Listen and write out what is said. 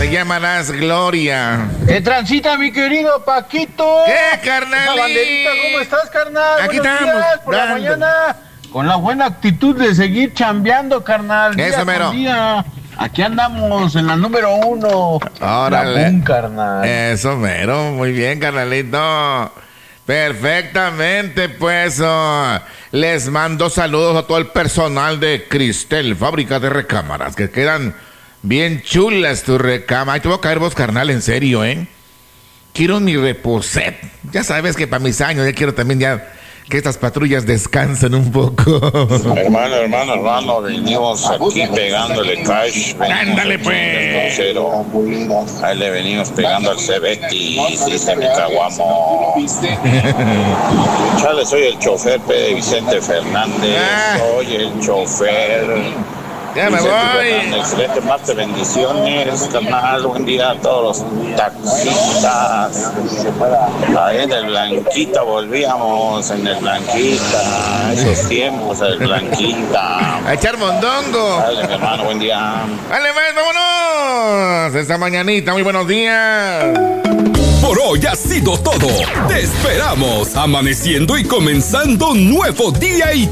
Te llamarás Gloria. ¿Qué transita, mi querido Paquito? ¿Qué, carnal? Banderita, ¿cómo estás, carnal? Aquí Buenos estamos, días, por la dando. mañana. Con la buena actitud de seguir chambeando, carnal. Eso, día mero. con día. Aquí andamos en la número 1. Órale. La boom, carnal. Eso, mero. Muy bien, carnalito. Perfectamente, pues. Les mando saludos a todo el personal de Cristel, fábrica de recámaras, que quedan bien chulas tus recámaras. Ay, te voy a caer vos, carnal, en serio, ¿eh? Quiero mi reposet. Ya sabes que para mis años ya quiero también ya que estas patrullas descansen un poco. Hermano, venimos aquí pegándole cash. Ándale, pues. Ahí le venimos pegando al Cebetis y se me caguamo. Chale, soy el chofer de Vicente Fernández. Soy el chofer. Ya me voy. Excelente martes, bendiciones, carnal. Buen día a todos los taxistas. Ahí en el Blanquita volvíamos, en el Blanquita. Esos tiempos, el Blanquita. A echar mondongo. Dale, mi hermano, buen día. Dale, pues, vámonos. Esta mañanita, muy buenos días. Por hoy ha sido todo. Te esperamos amaneciendo y comenzando un nuevo día y